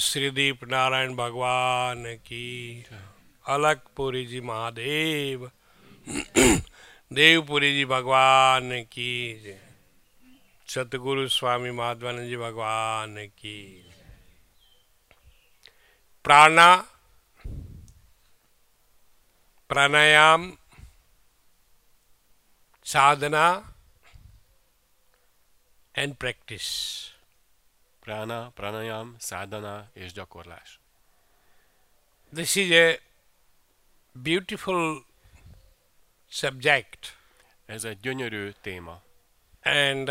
श्रीदीप नारायण भगवान की अलकपुरी जी महादेव देवपुरी जी भगवान की सतगुरु स्वामी माधवानंद जी भगवान की प्राणा प्राणायाम साधना and practice. Prána, pranayam, sadhana és gyakorlás. This is a beautiful subject. Ez egy gyönyörű téma. And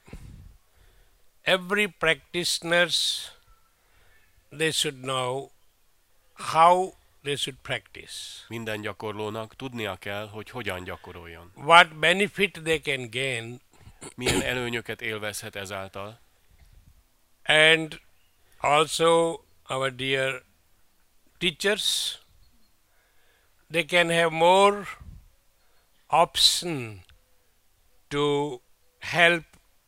every practitioners, they should know how they should practice. Minden gyakorlónak tudnia kell, hogy hogyan gyakoroljon. What benefit they can gain. Milyen előnyöket élvezhet ezáltal. And also our dear teachers, they can have more option to help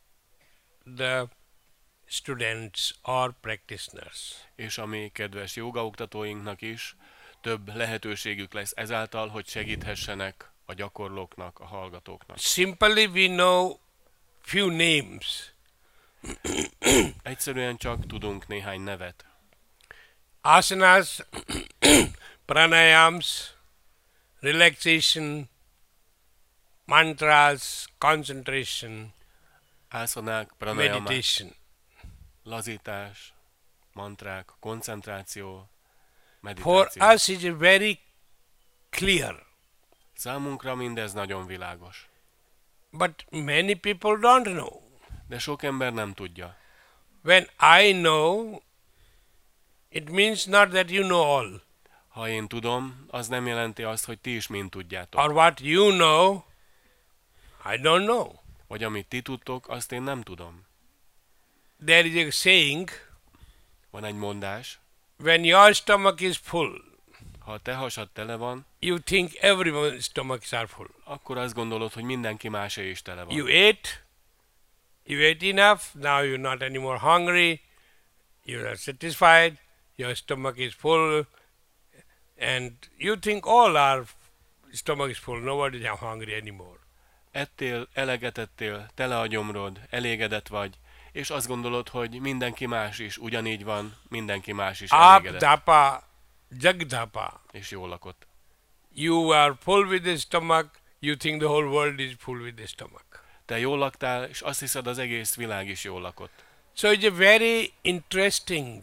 the students or practitioners. És a mi kedves jogaoktatóinknak is több lehetőségük lesz ezáltal, hogy segíthessenek a gyakorlóknak, a hallgatóknak. Simply we know few names. Egyszerűen csak tudunk néhány nevet. Asanas, pranayams, relaxation, mantras, concentration, Ászanák, pranayamák, meditation. lazítás, mantrák, koncentráció, For meditáció. us it is very clear, Számunkra mindez nagyon világos. but many people don't know. De sok ember nem tudja. When I know, it means not that you know all, Ha én tudom, az nem jelenti azt, hogy ti is mind tudjátok. or what you know, I don't know. Vagy amit ti tudtok, azt én nem tudom. There is a saying, Van egy mondás, when your stomach is full, ha a te hasad tele van, you think everyone's stomachs are full. akkor azt gondolod, hogy mindenki másé is tele van. You ate enough, now you're not anymore hungry, you are satisfied, your stomach is full, and you think all our stomach is full, nobody is hungry anymore. Ettél, eleget ettél, tele a gyomrod, elégedett vagy, és azt gondolod, hogy mindenki más is ugyanígy van, mindenki más is elégedett, Apdapa, jagdapa. és jól lakott. You are full with the stomach, you think the whole world is full with the stomach. Te jól laktál, és azt hiszed, az egész világ is jól lakott. So it's a very interesting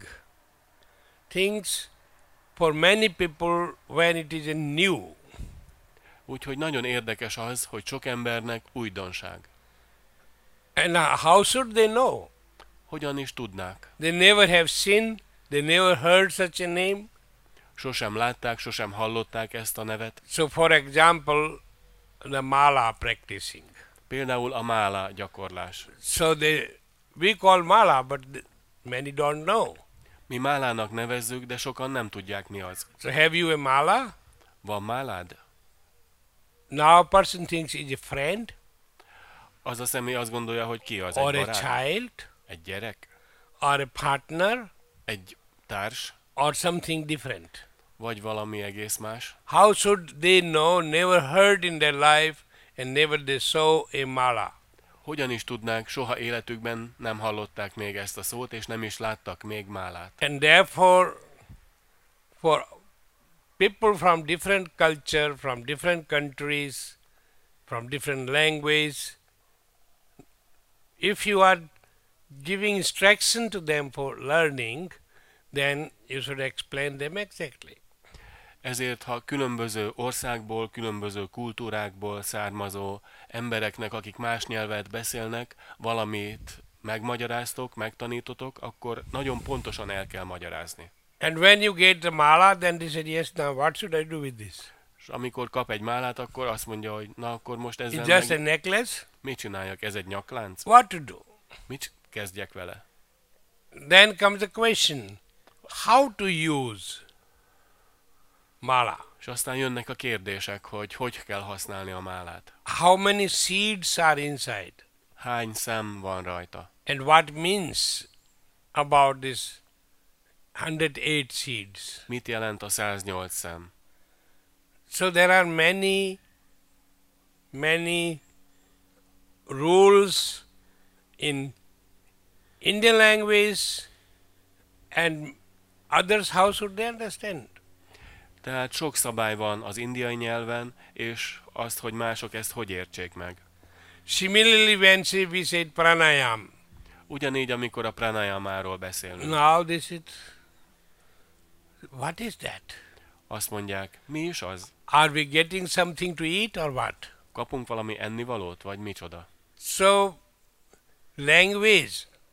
things for many people when it is a new. Úgyhogy nagyon érdekes az, hogy sok embernek újdonság. And how should they know? Hogyan is tudnák? They never have seen, they never heard such a name. Sosem látták, sosem hallották ezt a nevet. So for example, the mala practicing. Például a mála gyakorlás. So we call mala, but many don't know. Mi málának nevezzük, de sokan nem tudják, mi az. So have you a mala? Van málád? Now a person thinks he's a friend Az a személy azt gondolja, hogy ki az, or egy a barát, child egy gyerek, or a partner egy társ, or something different. vagy valami egész más. How should they know, never heard in their life and never they saw a mala? Hogyan is tudnák, soha életükben nem hallották még ezt a szót, és nem is láttak még málát. And therefore, for people from different culture, from different countries, from different language, if you are giving instruction to them for learning, then you should explain them exactly. Ezért, ha különböző országból, különböző kultúrákból származó embereknek, akik más nyelvet beszélnek, valamit megmagyaráztok, megtanítotok, akkor nagyon pontosan el kell magyarázni. And when you get the mala, then they said, yes, now what should I do with this? És amikor kap egy málát, akkor azt mondja, hogy na akkor most ezzel It's just a meg necklace? mit csináljak? Ez egy nyaklánc? What to do? Mit kezdjek vele? Then comes the question, how to use mala? És aztán jönnek a kérdések, hogy hogy kell használni a málát. How many seeds are inside? Hány szem van rajta? And what means about this 108 seeds. Mit jelent a 108 szem? So there are many rules in Indian language, and others, how should they understand? Tehát sok szabály van az indiai nyelven, és azt, hogy mások ezt hogy értsék meg. Similarly, when we said pranayam, Ugyanígy, amikor a pranayamáról beszélünk. now what is that? Azt mondják, mi is az? Are we getting something to eat or what? Kapunk valami ennivalót, vagy micsoda? So, language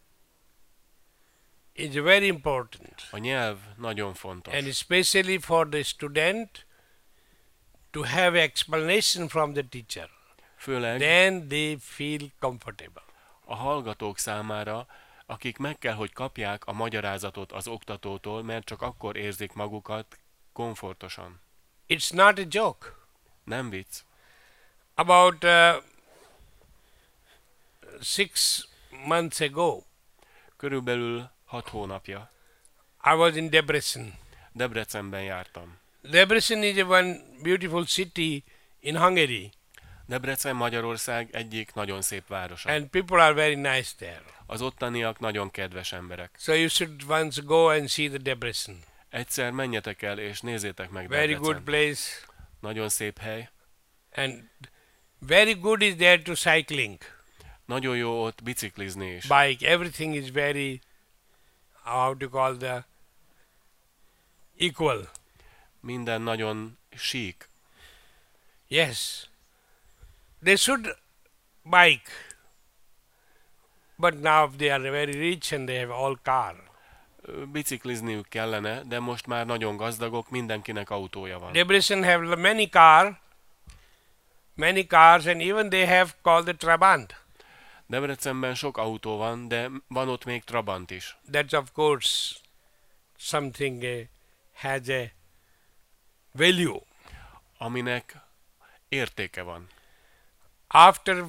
is very important, A nyelv nagyon fontos. and especially for the student to have explanation from the teacher. Főleg Then they feel comfortable. a hallgatók számára, akik meg kell, hogy kapják a magyarázatot az oktatótól, mert csak akkor érzik magukat komfortosan. It's not a joke. Nem vicc. About 6 months ago, Körülbelül 6 hónapja I was in Debrecen. Debrecenben jártam. Debrecen is a one beautiful city in Hungary, Debrecen Magyarország egyik nagyon szép városa. and people are very nice there. Az ottaniak nagyon kedves emberek. So you should once go and see the Debrecen. Egyszer menjetek el és nézzétek meg Very good Debrecen. place, Nagyon szép hely. and very good is there to cycling, Nagyon jó ott biciklizni is. bike. Everything is very, how to call the equal. Minden nagyon sík. Yes, they should bike, but now they are very rich and they have all car. Biciklizniük kellene, de most már nagyon gazdagok, mindenkinek autója van. Debrecen have many cars, and even they have called the Trabant. Debrecenben sok autó van, de van ott még Trabant is. That's of course something has a value. Aminek értéke van. After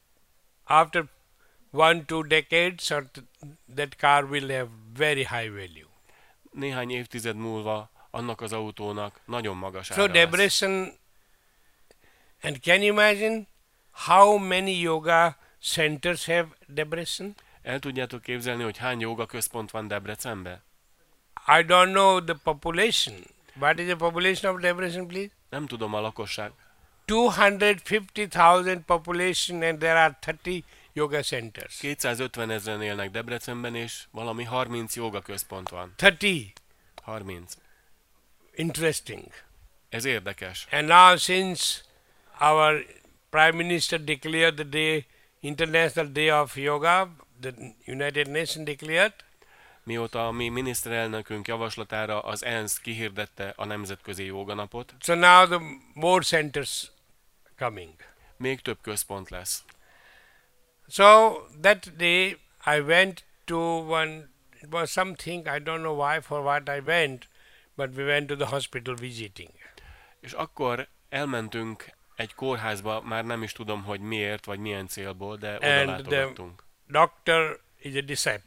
1-2 decades, that car will have very high value. Néhány évtized múlva annak az autónak nagyon magas So ára lesz. Debrecen, and can you imagine how many yoga centers have Debrecen? El tudjátok képzelni, hogy hány jóga központ van Debrecenben? I don't know the population. What is the population of Debrecen, please? Nem tudom a lakosság. 250,000 population, and there are 30 yoga centers. 250 000 élnek Debrecenben, és valami 30 jóga központ van. 30. 30. Interesting. Ez érdekes. And now since our Prime Minister declared the day, International Day of Yoga, the United Nations declared, Mióta a mi miniszterelnökünk javaslatára az ENSZ kihirdette a Nemzetközi Jóganapot, so now the more centers coming. még több központ lesz. So that day I went to one, it was something, I don't know why, for what I went, but we went to the hospital visiting. És akkor elmentünk egy kórházba, már nem is tudom, hogy miért, vagy milyen célból, de oda And látogattunk. doctor is a disciple.